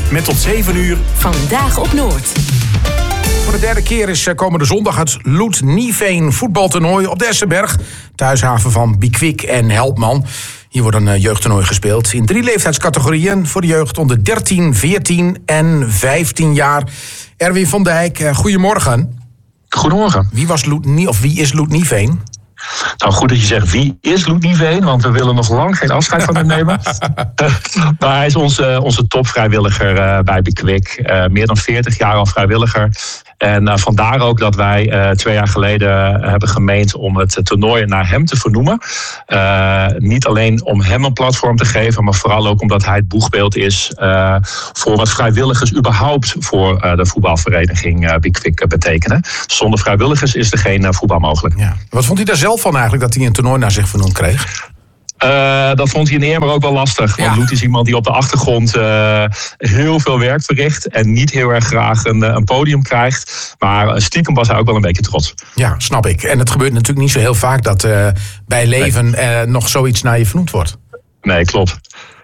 Met tot 7 uur. Vandaag op Noord. Voor de derde keer is komende zondag het Loet Nieveen voetbaltoernooi op de Essenberg. Thuishaven van Bikwik en Helpman. Hier wordt een jeugdtoernooi gespeeld in 3 leeftijdscategorieën voor de jeugd onder 13, 14 en 15 jaar. Erwin van Dijk, goedemorgen. Goedemorgen. Wie is Loet Nieveen? Nou, goed dat je zegt wie is Loet Nieveen, want we willen nog lang geen afscheid van hem nemen. Maar hij is onze topvrijwilliger bij Bikwik. Meer dan 40 jaar al vrijwilliger. En vandaar ook dat wij 2 jaar geleden hebben gemeend om het toernooi naar hem te vernoemen. Niet alleen om hem een platform te geven, maar vooral ook omdat hij het boegbeeld is voor wat vrijwilligers überhaupt voor de voetbalvereniging Bikwik betekenen. Zonder vrijwilligers is er geen voetbal mogelijk. Ja. Wat vond hij daar zelf van eigenlijk, dat hij een toernooi naar zich vernoemd kreeg? Dat vond hij in eer, maar ook wel lastig. Want Loet is iemand die op de achtergrond heel veel werk verricht en niet heel erg graag een podium krijgt. Maar stiekem was hij ook wel een beetje trots. Ja, snap ik. En het gebeurt natuurlijk niet zo heel vaak dat bij leven nog zoiets naar je vernoemd wordt. Nee, klopt.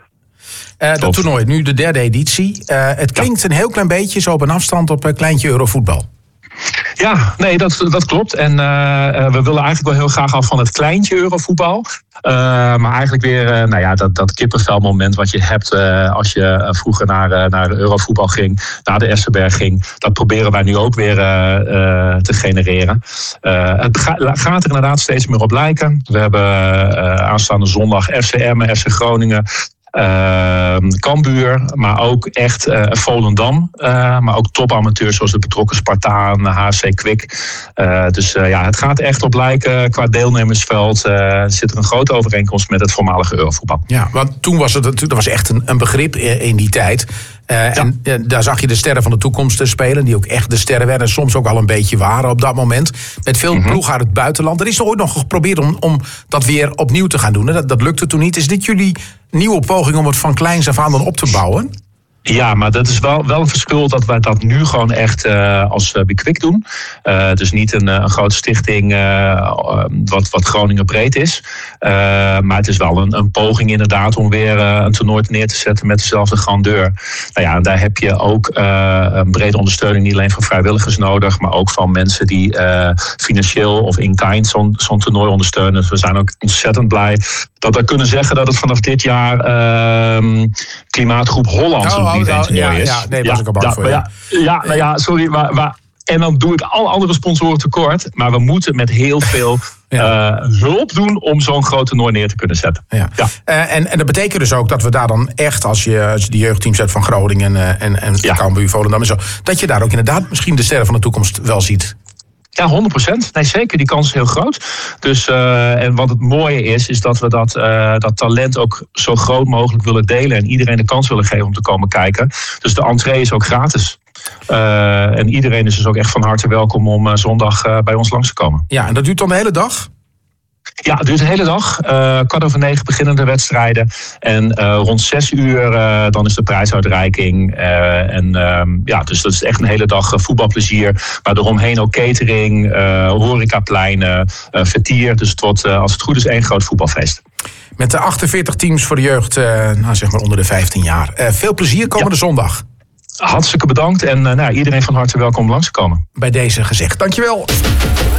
Dat toernooi, nu de 3e editie. Het klinkt een heel klein beetje zo op een afstand op kleintje Eurovoetbal. Ja, nee, dat klopt. En we willen eigenlijk wel heel graag af van het kleintje Eurovoetbal. Maar eigenlijk weer dat kippenvelmoment wat je hebt als je vroeger naar de Eurovoetbal ging, naar de Essenberg ging. Dat proberen wij nu ook weer te genereren. Het gaat er inderdaad steeds meer op lijken. We hebben aanstaande zondag FC Emmen, FC Groningen, Cambuur, maar ook echt Volendam. Maar ook topamateurs zoals de betrokken Spartaan, HC Kwik. Dus het gaat echt op lijken qua deelnemersveld. Zit er een grote overeenkomst met het voormalige Eurovoetbal. Ja, want toen was het natuurlijk, dat was echt een begrip in die tijd. En daar zag je de sterren van de toekomst spelen, die ook echt de sterren werden en soms ook al een beetje waren op dat moment. Met veel ploegen uit het buitenland. Er is ooit nog geprobeerd om dat weer opnieuw te gaan doen. Dat lukte toen niet. Is dit jullie nieuwe poging om het van kleins af aan dan op te bouwen? Ja, maar dat is wel een verschil dat wij dat nu gewoon echt als Bikwik doen. Dus niet een grote stichting wat Groningen breed is. Maar het is wel een poging inderdaad om weer een toernooi neer te zetten met dezelfde grandeur. Nou ja, en daar heb je ook een brede ondersteuning niet alleen van vrijwilligers nodig, maar ook van mensen die financieel of in kind zo'n toernooi ondersteunen. Dus we zijn ook ontzettend blij dat we kunnen zeggen dat het vanaf dit jaar Klimaatgroep Holland is. Nee, was ik al bang voor. Sorry, maar en dan doe ik alle andere sponsoren tekort. Maar we moeten met heel veel hulp doen om zo'n groot toernooi neer te kunnen zetten. Ja. En dat betekent dus ook dat we daar dan echt, als je de jeugdteams hebt van Groningen en Cambuur, Volendam en zo, dat je daar ook inderdaad misschien de sterren van de toekomst wel ziet. Ja, 100%. Nee, zeker. Die kans is heel groot. Dus, en wat het mooie is dat we dat talent ook zo groot mogelijk willen delen en iedereen de kans willen geven om te komen kijken. Dus de entree is ook gratis. En iedereen is dus ook echt van harte welkom om zondag bij ons langs te komen. Ja, en dat duurt dan de hele dag? Ja, het duurt de hele dag. 9:15 beginnen de wedstrijden. En rond 6 uur dan is de prijsuitreiking. Dus dat is echt een hele dag voetbalplezier. Maar eromheen ook catering, horecapleinen, vertier. Dus het wordt, als het goed is, 1 groot voetbalfeest. Met de 48 teams voor de jeugd, zeg maar onder de 15 jaar. Veel plezier komende zondag. Hartstikke bedankt en iedereen van harte welkom langs te komen. Bij deze gezegd. Dankjewel.